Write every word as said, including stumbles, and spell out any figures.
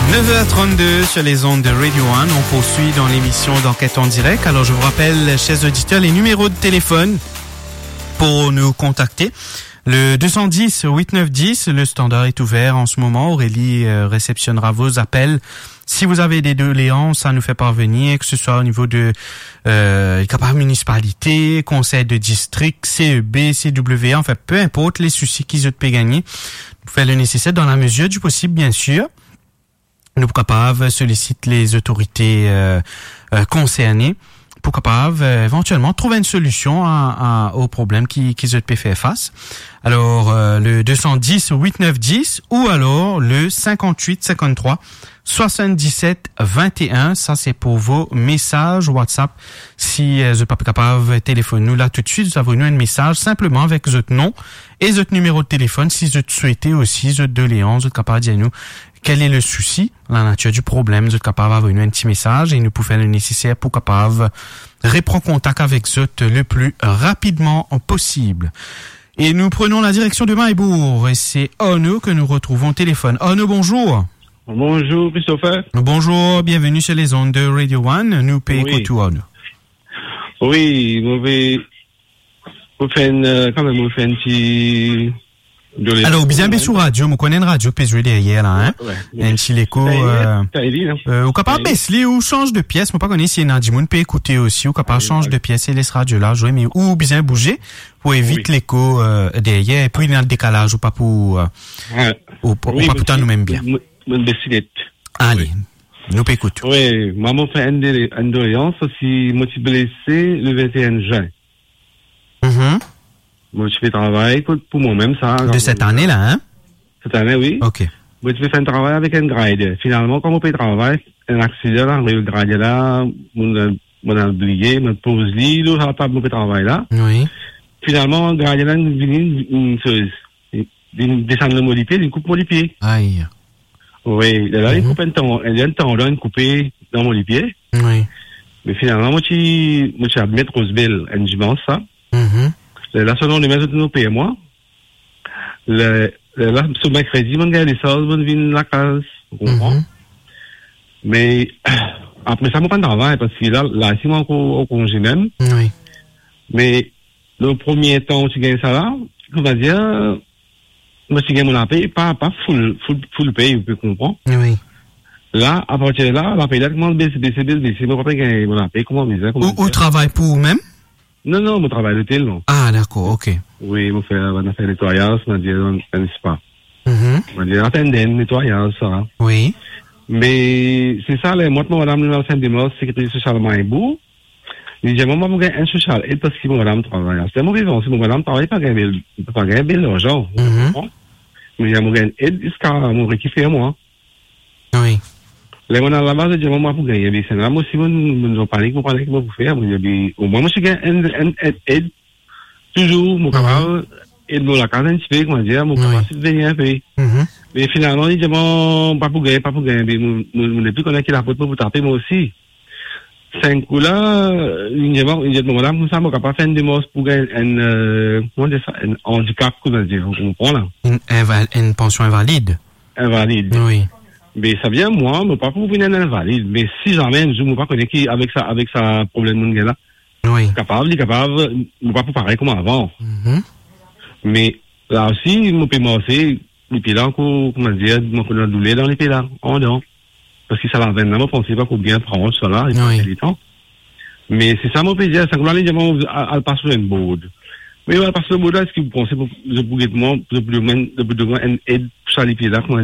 neuf heures trente-deux sur les ondes de Radio un. On poursuit dans l'émission d'enquête en direct. Alors, je vous rappelle, chers auditeurs, les numéros de téléphone pour nous contacter. Le deux cent dix huit neuf dix, le standard est ouvert en ce moment. Aurélie euh, réceptionnera vos appels. Si vous avez des doléances à nous faire parvenir, que ce soit au niveau de euh, capable municipalité, conseil de district, C E B, C W A, enfin peu importe les soucis qu'ils ont pu gagner, vous faites le nécessaire dans la mesure du possible, bien sûr. Nous capables sollicite les autorités euh, euh, concernées pour capables euh, éventuellement trouver une solution à, à, aux problèmes qui qu'ils ont pu faire face. Alors euh, le deux cent dix huit neuf dix ou alors le cinquante-huit cinquante-trois soixante-dix-sept vingt et un, ça c'est pour vos messages WhatsApp. Si euh, vous n'êtes pas capable, téléphone-nous là tout de suite, vous avez un message simplement avec votre nom et votre numéro de téléphone. Si vous souhaitez aussi, votre doléance, vous êtes capable de dire nous quel est le souci, la nature du problème, vous êtes capable d'avoir un petit message et nous pouvons faire le nécessaire pour capable reprendre contact avec vous le plus rapidement possible. Et nous prenons la direction de Maillebourg et c'est Ono que nous retrouvons au téléphone. Ono, bonjour. Bonjour, Christopher. Bonjour, bienvenue sur les ondes de Radio un. Nous payons oui. tout, Ono. Oui, vous vais, vous faites une, quand même, vous faites un petit, alors, bien, bien sur radio, vous connaissez une radio que je derrière, là, hein. Ouais. Un petit écho, euh, euh, ou capable baisser, ou change de pièce, moi pas connaître si Nadji peut écouter aussi, ou capable change de pièce et laisse radio là jouer, mais, ou bien bouger, pour éviter oui. l'écho, euh, derrière, et puis dans le décalage, ou pas pour, euh, ouais. ou, ou oui, pas pour nous-mêmes bien. Mon dessinette. Allez. Oui. Nous écoutons. Oui, moi, mon fait une doléance aussi, moi, je suis blessé le vingt et un juin. Mm-hmm. Moi, je fais travail pour, pour moi-même, ça. De cette année-là, hein? Cette année, oui. Ok. Moi, je fais un travail avec un grade. Finalement, quand on fait travail, un accident, là, le grade là, on a, on a oublié, on pose l'île, on a pas beaucoup de travail là. Oui. Finalement, le grade là, il vient une chose. Il descend le molipier, il coupe le molipier. Aïe. Oui, là, il coupe un temps, il y a un temps, là, il coupe dans le molipier. Oui. Mais finalement, moi, je, moi, je vais mettre Rosebell, un dimanche, ça. Mm-hmm. Là, selon les maisons de nos pays, moi, le, le, là, sur mercredi, mon gars, les choses, mon vin la case, vous comprenez? Mm-hmm. Mais, après ça, moi, pas de travail, parce que là, là, si moi, au congé même. Oui. Mais, le premier temps, tu gagnes ça là, on va dire, moi, tu gagnes mon appel, pas, pas full, full, full pay, vous pouvez comprendre? Oui. Là, à partir de là, la paye là, comment baisser, baisser, baisser, baisser, moi, pas gagner mon appel, comment baisser, comment Ou, ou travail pour vous-même? Non, non, mon travail d'hôtel, non. Ah, d'accord, ok. Oui, on fait, on a fait nettoyage, on a dit, on ne sait pas. Mm-hmm. On a dit, attendez, nettoyage, ça. Oui. Mais, c'est ça, là, moi, madame, le fin de mois, secrétaire social Maillebourg, il dit, moi, je un social aide parce que mon madame travaille. C'est mon vivant, si mon madame travaille, pas gagner, pas gagner bel l'argent. Mm-hmm. Mais il y a mon aide jusqu'à mon récupérer, moi. Oui. Là, on a la base de dire, moi, pour gagner, mais c'est là, moi, si vous nous en parlez, vous parlez, comment vous faire, moi, au moins, moi, je gagne un aide, toujours, mon camarade, aide dans la case un petit peu, comment dire, mon camarade, c'est venir un peu. Mais finalement, il dit, bon, pas pour gagner, pas pour gagner, mais nous ne plus connaître qui la porte pour taper, moi aussi. Cinq coups là, il dit, bon, il dit, bon, madame, comme ça, moi, capable de faire une démence pour gagner un, comment dire ça, un handicap, comment dire, vous comprenez, là? Une, inval- une pension invalide. Invalide. Oui. Mais ça vient, moi, mais pas pour venir un invalide. Mais si jamais, je ne pas connaître qui, avec ça, avec ça, problème, là. Oui. Capable, il est capable, mais pas pour pareil comme avant. Mm-hmm. Mais, là aussi, mon paiement, c'est, les pieds là, comment dire, mon coup de douleur dans les pieds là, en dedans. Parce que ça la veine là, moi, je pensais pas qu'on bien prendre ça là, et oui. Les temps. Mais c'est ça, mon plaisir, c'est comme là, les diamants, elle passe sur une bourde. Mais elle passe sur une bourde là, est-ce que vous pensez, pour, pour, pour, pour, pour, pour, pour, pour, pour, une aide pour ça, les pieds là, comment